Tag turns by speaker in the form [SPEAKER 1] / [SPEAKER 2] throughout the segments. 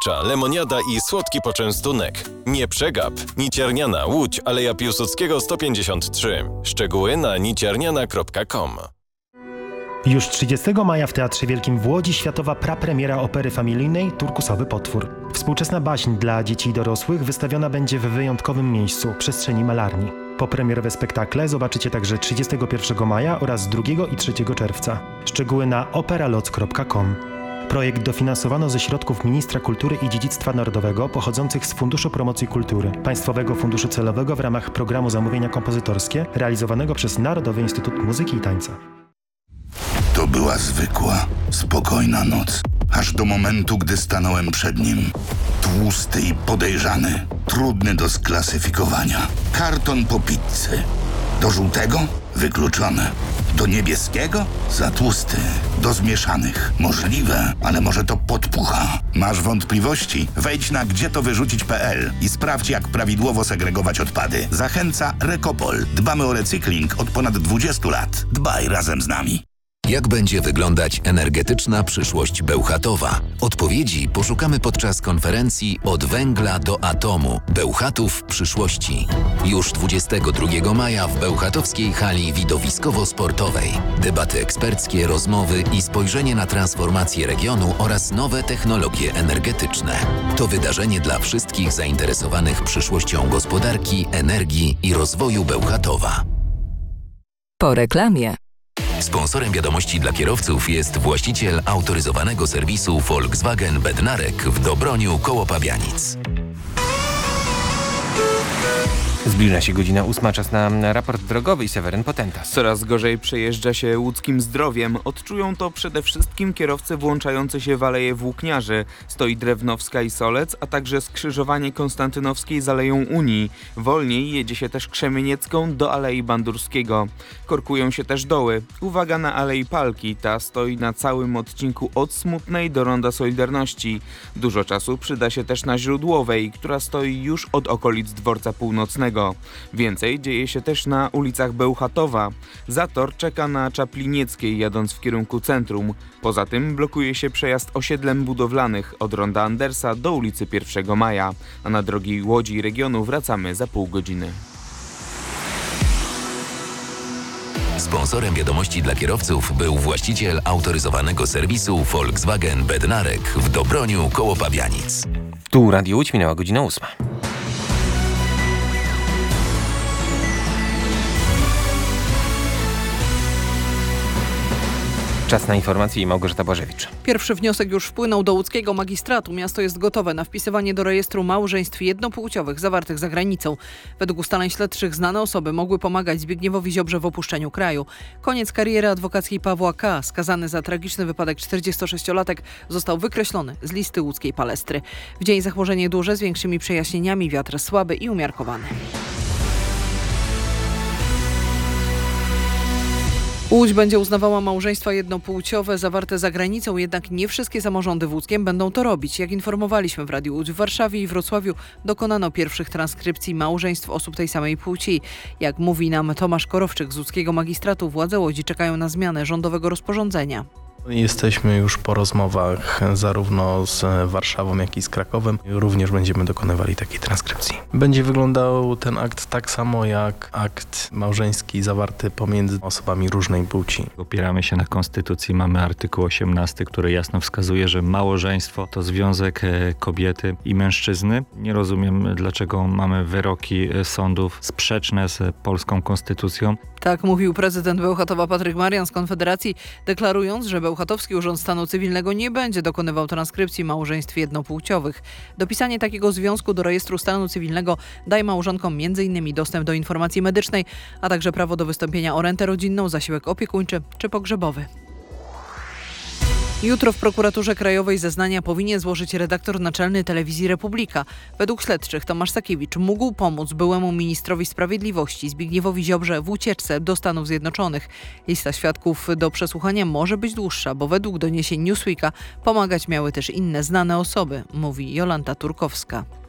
[SPEAKER 1] pomarańcza, lemoniada i słodki poczęstunek. Nie przegap. Niciarniana Łódź, Aleja Piłsudskiego 153. Szczegóły na niciarniana.com.
[SPEAKER 2] Już 30 maja w Teatrze Wielkim w Łodzi światowa prapremiera opery familijnej Turkusowy potwór. Współczesna baśń dla dzieci i dorosłych wystawiona będzie w wyjątkowym miejscu, przestrzeni Malarni. Popremierowe spektakle zobaczycie także 31 maja oraz 2 i 3 czerwca. Szczegóły na operaloc.com. Projekt dofinansowano ze środków Ministra Kultury i Dziedzictwa Narodowego pochodzących z Funduszu Promocji Kultury, Państwowego Funduszu Celowego w ramach programu Zamówienia Kompozytorskie realizowanego przez Narodowy Instytut Muzyki i Tańca.
[SPEAKER 3] To była zwykła, spokojna noc. Aż do momentu, gdy stanąłem przed nim. Tłusty i podejrzany, trudny do sklasyfikowania. Karton po pizzy. Do żółtego? Wykluczone. Do niebieskiego? Za tłusty. Do zmieszanych? Możliwe, ale może to podpucha. Masz wątpliwości? Wejdź na gdzietowyrzucić.pl i sprawdź, jak prawidłowo segregować odpady. Zachęca Rekopol. Dbamy o recykling od ponad 20 lat. Dbaj razem z nami.
[SPEAKER 4] Jak będzie wyglądać energetyczna przyszłość Bełchatowa? Odpowiedzi poszukamy podczas konferencji Od węgla do atomu – Bełchatów przyszłości. Już 22 maja w bełchatowskiej hali widowiskowo-sportowej. Debaty eksperckie, rozmowy i spojrzenie na transformację regionu oraz nowe technologie energetyczne. To wydarzenie dla wszystkich zainteresowanych przyszłością gospodarki, energii i rozwoju Bełchatowa.
[SPEAKER 5] Po reklamie.
[SPEAKER 4] Sponsorem wiadomości dla kierowców jest właściciel autoryzowanego serwisu Volkswagen Bednarek w Dobroniu koło Pabianic.
[SPEAKER 6] Zbliża się godzina 8, czas na raport drogowy i Seweryn Potentas.
[SPEAKER 7] Coraz gorzej przejeżdża się łódzkim Zdrowiem. Odczują to przede wszystkim kierowcy włączający się w Aleję Włókniarzy. Stoi Drewnowska i Solec, a także skrzyżowanie Konstantynowskiej z Aleją Unii. Wolniej jedzie się też Krzemieniecką do Alei Bandurskiego. Korkują się też doły. Uwaga na Alei Palki. Ta stoi na całym odcinku od Smutnej do Ronda Solidarności. Dużo czasu przyda się też na Źródłowej, która stoi już od okolic Dworca Północnego. Więcej dzieje się też na ulicach Bełchatowa. Zator czeka na Czaplinieckiej jadąc w kierunku centrum. Poza tym blokuje się przejazd osiedlem budowlanych od ronda Andersa do ulicy 1 Maja. A na drogi Łodzi i regionu wracamy za pół godziny.
[SPEAKER 4] Sponsorem wiadomości dla kierowców był właściciel autoryzowanego serwisu Volkswagen Bednarek w Dobroniu koło Pabianic.
[SPEAKER 6] Tu Radio Łódź, minęła godzina 8. Czas na informacje i Małgorzata Błażewicz.
[SPEAKER 8] Pierwszy wniosek już wpłynął do łódzkiego magistratu. Miasto jest gotowe na wpisywanie do rejestru małżeństw jednopłciowych zawartych za granicą. Według ustaleń śledczych znane osoby mogły pomagać Zbigniewowi Ziobrze w opuszczeniu kraju. Koniec kariery adwokackiej Pawła K., skazany za tragiczny wypadek 46-latek, został wykreślony z listy łódzkiej palestry. W dzień zachmurzenie duże z większymi przejaśnieniami, wiatr słaby i umiarkowany. Łódź będzie uznawała małżeństwa jednopłciowe zawarte za granicą, jednak nie wszystkie samorządy w Łódzkiem będą to robić. Jak informowaliśmy w Radiu Łódź, w Warszawie i Wrocławiu dokonano pierwszych transkrypcji małżeństw osób tej samej płci. Jak mówi nam Tomasz Korowczyk z łódzkiego magistratu, władze Łodzi czekają na zmianę rządowego rozporządzenia.
[SPEAKER 9] Jesteśmy już po rozmowach zarówno z Warszawą, jak i z Krakowem. Również będziemy dokonywali takiej transkrypcji. Będzie wyglądał ten akt tak samo jak akt małżeński zawarty pomiędzy osobami różnej płci.
[SPEAKER 10] Opieramy się na Konstytucji, mamy artykuł 18, który jasno wskazuje, że małżeństwo to związek kobiety i mężczyzny. Nie rozumiem, dlaczego mamy wyroki sądów sprzeczne z polską konstytucją.
[SPEAKER 8] Tak mówił prezydent Bełchatowa Patryk Marian z Konfederacji, deklarując, że Bełchatowski Urząd Stanu Cywilnego nie będzie dokonywał transkrypcji małżeństw jednopłciowych. Dopisanie takiego związku do rejestru stanu cywilnego daje małżonkom m.in. dostęp do informacji medycznej, a także prawo do wystąpienia o rentę rodzinną, zasiłek opiekuńczy czy pogrzebowy. Jutro w prokuraturze krajowej zeznania powinien złożyć redaktor naczelny Telewizji Republika. Według śledczych Tomasz Sakiewicz mógł pomóc byłemu ministrowi sprawiedliwości Zbigniewowi Ziobrze w ucieczce do Stanów Zjednoczonych. Lista świadków do przesłuchania może być dłuższa, bo według doniesień Newsweeka pomagać miały też inne znane osoby, mówi Jolanta Turkowska.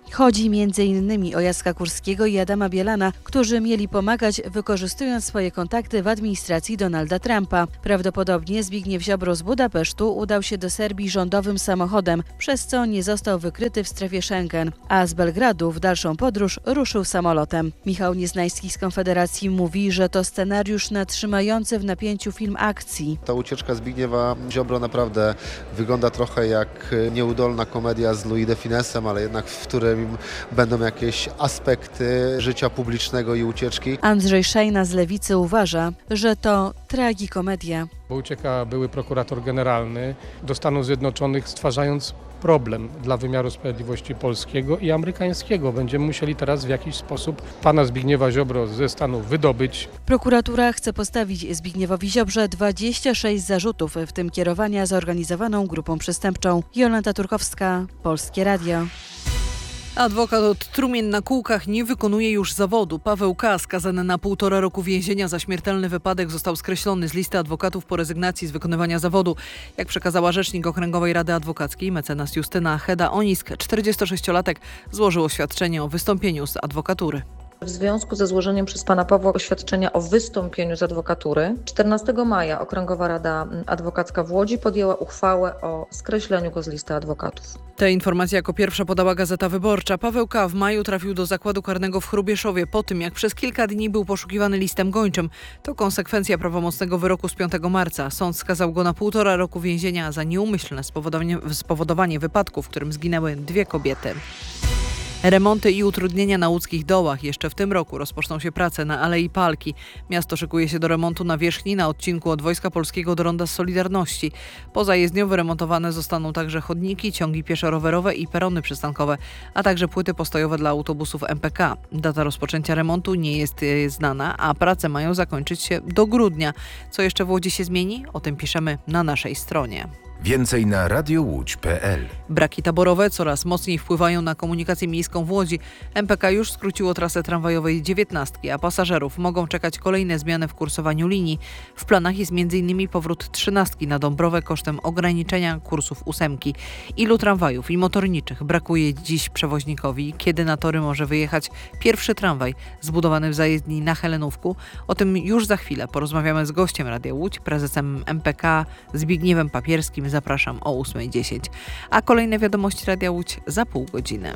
[SPEAKER 11] Chodzi m.in. o Jacka Kurskiego i Adama Bielana, którzy mieli pomagać, wykorzystując swoje kontakty w administracji Donalda Trumpa. Prawdopodobnie Zbigniew Ziobro z Budapesztu udał się do Serbii rządowym samochodem, przez co nie został wykryty w strefie Schengen, a z Belgradu w dalszą podróż ruszył samolotem. Michał Nieznajski z Konfederacji mówi, że to scenariusz na trzymający w napięciu film akcji.
[SPEAKER 12] Ta ucieczka Zbigniewa Ziobro naprawdę wygląda trochę jak nieudolna komedia z Louis de Finesem, ale jednak w którym będą jakieś aspekty życia publicznego i ucieczki.
[SPEAKER 11] Andrzej Szejna z Lewicy uważa, że to tragikomedia.
[SPEAKER 13] Bo ucieka były prokurator generalny do Stanów Zjednoczonych, stwarzając problem dla wymiaru sprawiedliwości polskiego i amerykańskiego. Będziemy musieli teraz w jakiś sposób pana Zbigniewa Ziobro ze Stanów wydobyć.
[SPEAKER 11] Prokuratura chce postawić Zbigniewowi Ziobrze 26 zarzutów, w tym kierowania zorganizowaną grupą przestępczą. Jolanta Turkowska, Polskie Radio.
[SPEAKER 8] Adwokat od trumien na kółkach nie wykonuje już zawodu. Paweł K., skazany na 1,5 roku więzienia za śmiertelny wypadek, został skreślony z listy adwokatów po rezygnacji z wykonywania zawodu. Jak przekazała rzecznik Okręgowej Rady Adwokackiej, mecenas Justyna Heda-Onisk, 46-latek złożył oświadczenie o wystąpieniu z adwokatury.
[SPEAKER 14] W związku ze złożeniem przez pana Pawła oświadczenia o wystąpieniu z adwokatury 14 maja Okręgowa Rada Adwokacka w Łodzi podjęła uchwałę o skreśleniu go z listy adwokatów.
[SPEAKER 8] Tę informację jako pierwsza podała Gazeta Wyborcza. Paweł K. w maju trafił do zakładu karnego w Hrubieszowie po tym, jak przez kilka dni był poszukiwany listem gończym. To konsekwencja prawomocnego wyroku z 5 marca. Sąd skazał go na 1,5 roku więzienia za nieumyślne spowodowanie wypadku, w którym zginęły 2 kobiety. Remonty i utrudnienia na łódzkich dołach. Jeszcze w tym roku rozpoczną się prace na Alei Palki. Miasto szykuje się do remontu nawierzchni na odcinku od Wojska Polskiego do Ronda Solidarności. Poza jezdnią wyremontowane zostaną także chodniki, ciągi pieszo-rowerowe i perony przystankowe, a także płyty postojowe dla autobusów MPK. Data rozpoczęcia remontu nie jest znana, a prace mają zakończyć się do grudnia. Co jeszcze w Łodzi się zmieni? O tym piszemy na naszej stronie.
[SPEAKER 15] Więcej na radiołódź.pl.
[SPEAKER 8] Braki taborowe coraz mocniej wpływają na komunikację miejską w Łodzi. MPK już skróciło trasę tramwajowej 19, a pasażerów mogą czekać kolejne zmiany w kursowaniu linii. W planach jest m.in. powrót 13 na Dąbrowę kosztem ograniczenia kursów 8. Ilu tramwajów i motorniczych brakuje dziś przewoźnikowi? Kiedy na tory może wyjechać pierwszy tramwaj zbudowany w zajezdni na Helenówku? O tym już za chwilę porozmawiamy z gościem Radia Łódź, prezesem MPK Zbigniewem Papierskim. Zapraszam o 8:10. A kolejne wiadomości Radia Łódź za pół godziny.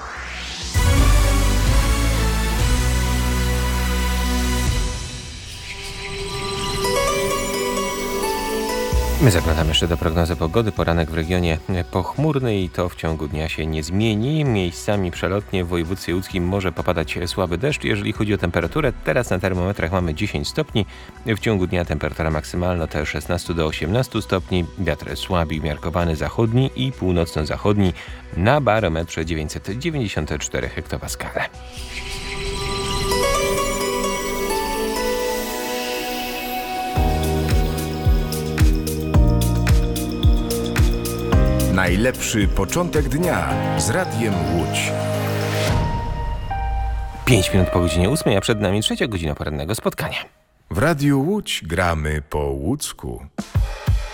[SPEAKER 6] My zaglądamy jeszcze do prognozy pogody. Poranek w regionie pochmurny i to w ciągu dnia się nie zmieni. Miejscami przelotnie w województwie łódzkim może popadać słaby deszcz. Jeżeli chodzi o temperaturę, teraz na termometrach mamy 10 stopni. W ciągu dnia temperatura maksymalna to 16 do 18 stopni. Wiatr słaby, umiarkowany zachodni i północno-zachodni na barometrze 994 hektopaskale.
[SPEAKER 15] Najlepszy początek dnia z Radiem Łódź.
[SPEAKER 6] 5 minut po godzinie 8, a przed nami 3. godzina porannego spotkania.
[SPEAKER 15] W Radiu Łódź gramy po łódzku.